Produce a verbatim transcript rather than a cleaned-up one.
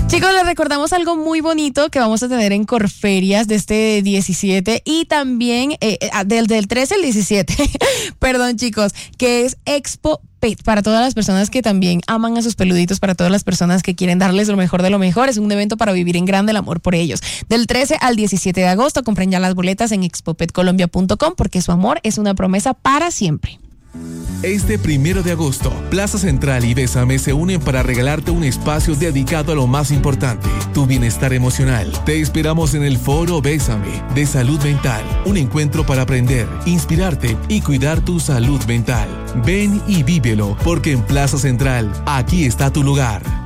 Chicos, les recordamos algo muy bonito que vamos a tener en Corferias de este diecisiete y también eh, del, del trece al diecisiete, perdón chicos, que es Expo Pet, para todas las personas que también aman a sus peluditos, para todas las personas que quieren darles lo mejor de lo mejor. Es un evento para vivir en grande el amor por ellos. Del trece al diecisiete de agosto, compren ya las boletas en expo pet colombia punto com porque su amor es una promesa para siempre. Este primero de agosto, Plaza Central y Bésame se unen para regalarte un espacio dedicado a lo más importante, tu bienestar emocional. Te esperamos en el Foro Bésame de Salud Mental, un encuentro para aprender, inspirarte y cuidar tu salud mental. Ven y vívelo, porque en Plaza Central, aquí está tu lugar.